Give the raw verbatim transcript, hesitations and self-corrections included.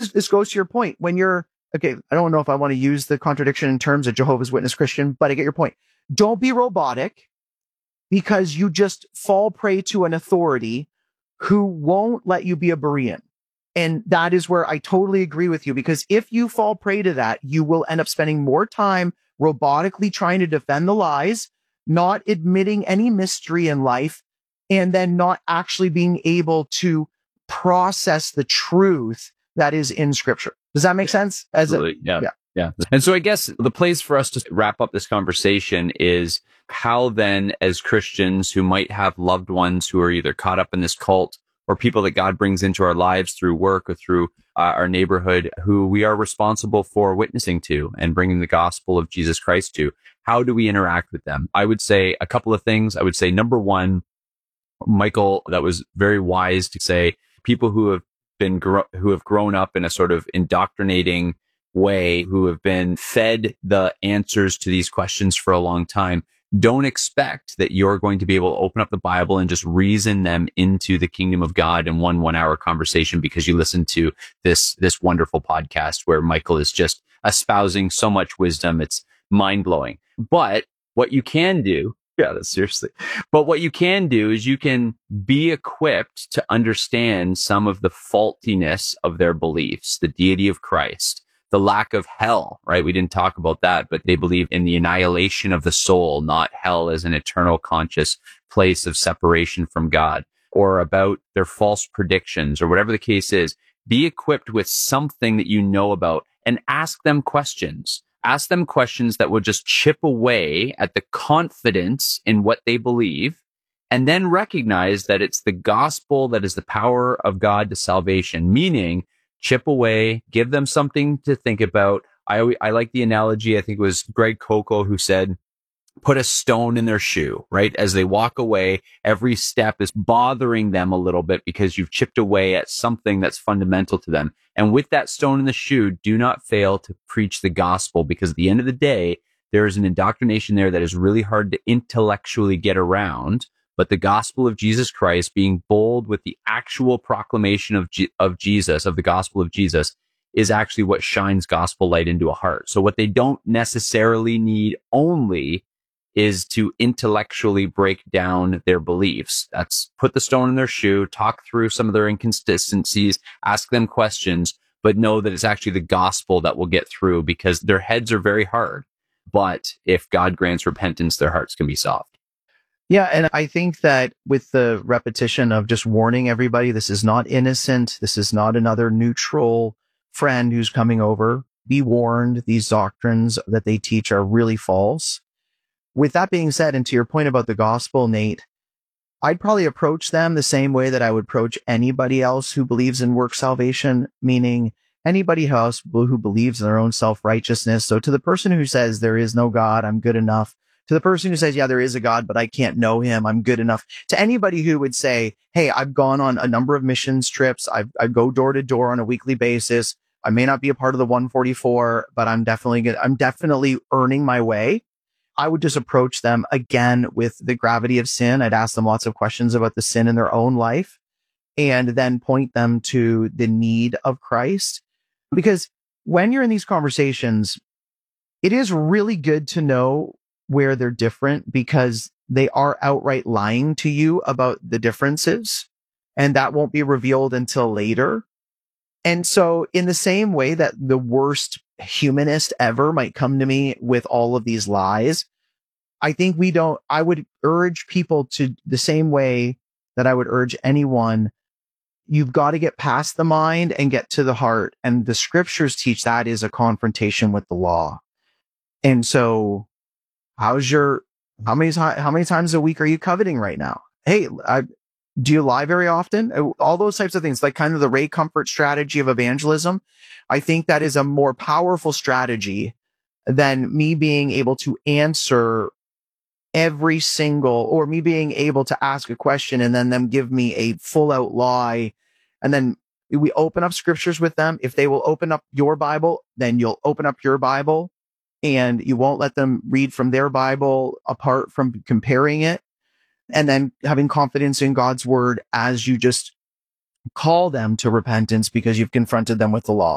is, this goes to your point. When you're, okay, I don't know if I want to use the contradiction in terms of Jehovah's Witness Christian, but I get your point. Don't be robotic because you just fall prey to an authority who won't let you be a Berean. And that is where I totally agree with you, because if you fall prey to that, you will end up spending more time robotically trying to defend the lies, not admitting any mystery in life, and then not actually being able to process the truth that is in Scripture. Does that make sense? As Absolutely. A, yeah. yeah. Yeah. And so I guess the place for us to wrap up this conversation is how then, as Christians who might have loved ones who are either caught up in this cult or people that God brings into our lives through work or through uh, our neighborhood, who we are responsible for witnessing to and bringing the gospel of Jesus Christ to, how do we interact with them? I would say a couple of things. I would say, number one, Michael, that was very wise to say, people who have been, gro- who have grown up in a sort of indoctrinating way, who have been fed the answers to these questions for a long time, don't expect that you're going to be able to open up the Bible and just reason them into the kingdom of God in one one hour conversation because you listen to this, this wonderful podcast where Michael is just espousing so much wisdom. It's mind blowing. But what you can do, yeah, that's seriously, but what you can do is you can be equipped to understand some of the faultiness of their beliefs, the deity of Christ, the lack of hell, right? We didn't talk about that, but they believe in the annihilation of the soul, not hell as an eternal conscious place of separation from God, or about their false predictions, or whatever the case is. Be equipped with something that you know about and ask them questions. Ask them questions that will just chip away at the confidence in what they believe, and then recognize that it's the gospel that is the power of God to salvation, meaning chip away, give them something to think about. I always, I like the analogy. I think it was Greg Coco who said, put a stone in their shoe, right? As they walk away, every step is bothering them a little bit because you've chipped away at something that's fundamental to them. And with that stone in the shoe, do not fail to preach the gospel, because at the end of the day, there is an indoctrination there that is really hard to intellectually get around. But the gospel of Jesus Christ, being bold with the actual proclamation of G- of Jesus, of the gospel of Jesus, is actually what shines gospel light into a heart. So what they don't necessarily need only is to intellectually break down their beliefs. That's put the stone in their shoe, talk through some of their inconsistencies, ask them questions, but know that it's actually the gospel that will get through, because their heads are very hard. But if God grants repentance, their hearts can be soft. Yeah, and I think that with the repetition of just warning everybody, this is not innocent. This is not another neutral friend who's coming over. Be warned, these doctrines that they teach are really false. With that being said, and to your point about the gospel, Nate, I'd probably approach them the same way that I would approach anybody else who believes in work salvation, meaning anybody else who believes in their own self-righteousness. So to the person who says there is no God, I'm good enough. To the person who says, yeah, there is a God, but I can't know him, I'm good enough. To anybody who would say, hey, I've gone on a number of missions trips. I've, I go door to door on a weekly basis. I may not be a part of the one forty-four, but I'm definitely good. I'm definitely earning my way. I would just approach them again with the gravity of sin. I'd ask them lots of questions about the sin in their own life, and then point them to the need of Christ. Because when you're in these conversations, it is really good to know where they're different, because they are outright lying to you about the differences, and that won't be revealed until later. And so in the same way that the worst humanist ever might come to me with all of these lies, I think we don't, I would urge people to the same way that I would urge anyone. You've got to get past the mind and get to the heart. And the scriptures teach that is a confrontation with the law. And so how's your, how many, how many times a week are you coveting right now? Hey, I, do you lie very often? All those types of things, like kind of the Ray Comfort strategy of evangelism. I think that is a more powerful strategy than me being able to answer every single, or me being able to ask a question and then them give me a full out lie. And then we open up scriptures with them. If they will open up your Bible, then you'll open up your Bible, and you won't let them read from their Bible apart from comparing it. And then having confidence in God's word as you just call them to repentance because you've confronted them with the law.